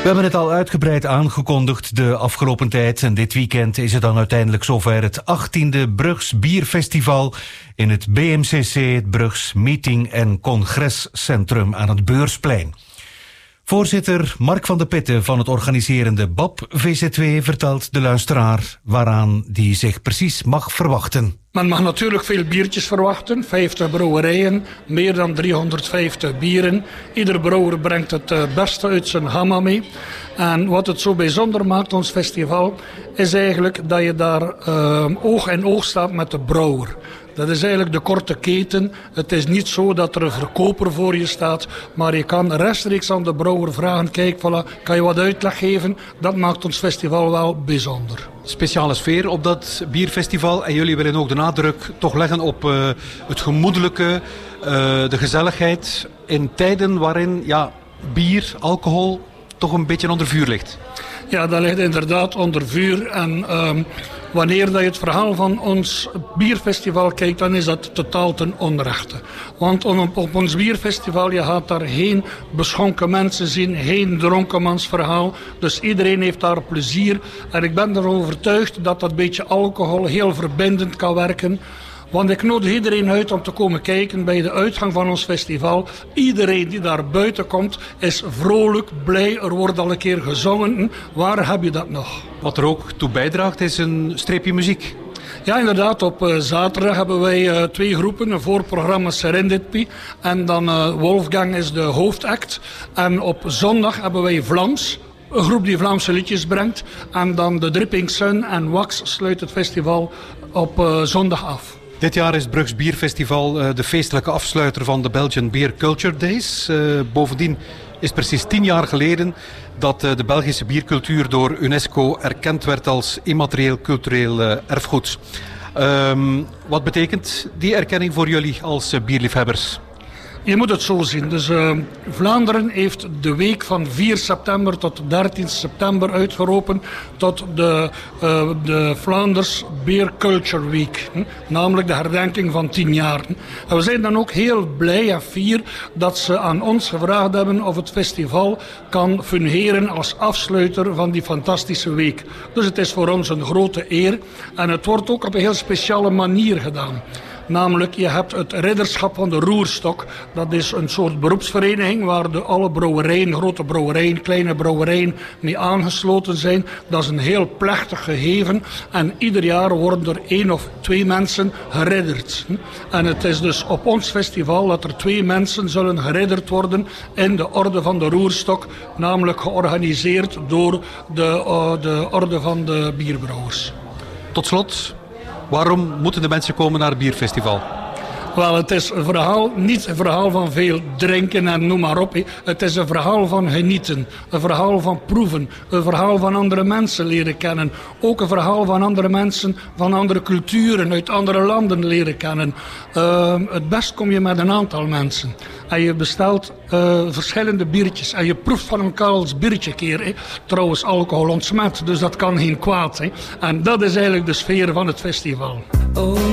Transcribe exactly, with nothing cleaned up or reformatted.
We hebben het al uitgebreid aangekondigd de afgelopen tijd. En dit weekend is het dan uiteindelijk zover het achttiende Brugs Bierfestival in het B M C C, het Brugs Meeting- en Congrescentrum aan het Beursplein. Voorzitter Mark van de Putten van het organiserende B A P V Z W vertelt de luisteraar waaraan die zich precies mag verwachten. Men mag natuurlijk veel biertjes verwachten, vijftig brouwerijen, meer dan driehonderdvijftig bieren. Ieder brouwer brengt het beste uit zijn gamma mee. En wat het zo bijzonder maakt, ons festival, is eigenlijk dat je daar uh, oog in oog staat met de brouwer. Dat is eigenlijk de korte keten. Het is niet zo dat er een verkoper voor je staat, maar je kan rechtstreeks aan de brouwer vragen, kijk, voilà, kan je wat uitleg geven? Dat maakt ons festival wel bijzonder. Speciale sfeer op dat bierfestival en jullie willen ook de nadruk toch leggen op uh, het gemoedelijke, uh, de gezelligheid in tijden waarin ja, bier, alcohol toch een beetje onder vuur ligt. Ja, dat ligt inderdaad onder vuur en um, wanneer dat je het verhaal van ons bierfestival kijkt, dan is dat totaal ten onrechte. Want op, op ons bierfestival, je gaat daar geen beschonken mensen zien, geen dronkenmansverhaal. Dus iedereen heeft daar plezier. En ik ben ervan overtuigd dat dat beetje alcohol heel verbindend kan werken. Want ik nodig iedereen uit om te komen kijken bij de uitgang van ons festival. Iedereen die daar buiten komt is vrolijk, blij. Er wordt al een keer gezongen. Waar heb je dat nog? Wat er ook toe bijdraagt is een streepje muziek. Ja, inderdaad. Op uh, zaterdag hebben wij uh, twee groepen. Een voorprogramma Serendipity. En dan uh, Wolfgang is de hoofdact. En op zondag hebben wij Vlaams. Een groep die Vlaamse liedjes brengt. En dan de Dripping Sun en Wax sluit het festival op uh, zondag af. Dit jaar is het Brugs Bierfestival uh, de feestelijke afsluiter van de Belgian Beer Culture Days. Uh, bovendien is het precies tien jaar geleden dat uh, de Belgische biercultuur door UNESCO erkend werd als immaterieel cultureel uh, erfgoed. Um, wat betekent die erkenning voor jullie als uh, bierliefhebbers? Je moet het zo zien. Dus uh, Vlaanderen heeft de week van vier september tot dertien september uitgeroepen tot de, uh, de Vlaanders Beer Culture Week. Hm? Namelijk de herdenking van tien jaar. En we zijn dan ook heel blij en fier dat ze aan ons gevraagd hebben of het festival kan fungeren als afsluiter van die fantastische week. Dus het is voor ons een grote eer en het wordt ook op een heel speciale manier gedaan. Namelijk, je hebt het ridderschap van de Roerstok. Dat is een soort beroepsvereniging waar de alle brouwerijen, grote brouwerijen, kleine brouwerijen mee aangesloten zijn. Dat is een heel plechtig gegeven. En ieder jaar worden er één of twee mensen geridderd. En het is dus op ons festival dat er twee mensen zullen geridderd worden in de orde van de Roerstok. Namelijk georganiseerd door de, uh, de orde van de bierbrouwers. Tot slot, waarom moeten de mensen komen naar het bierfestival? Wel, het is een verhaal, niet een verhaal van veel drinken en noem maar op. Het is een verhaal van genieten, een verhaal van proeven, een verhaal van andere mensen leren kennen. Ook een verhaal van andere mensen, van andere culturen, uit andere landen leren kennen. Uh, het best kom je met een aantal mensen. En je bestelt uh, verschillende biertjes en je proeft van elkaar als biertje keer. Hè. Trouwens, alcohol ontsmet, dus dat kan geen kwaad. Hè. En dat is eigenlijk de sfeer van het festival. Oh.